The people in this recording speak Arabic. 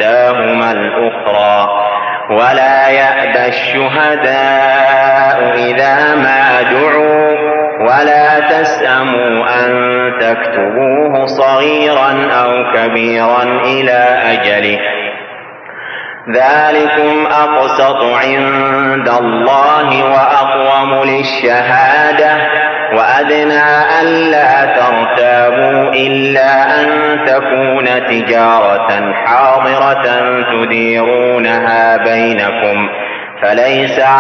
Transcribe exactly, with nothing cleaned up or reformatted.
إحداهما الأخرى ولا يأبى الشهداء إذا ما دعوا ولا تسأموا أن تكتبوه صغيرا أو كبيرا إلى أجله ذلكم أقسط عند الله وأقوم للشهادة وأدنى ألا ترتابوا إلا أن تكون تجارة حاضرة تديرونها بينكم فليس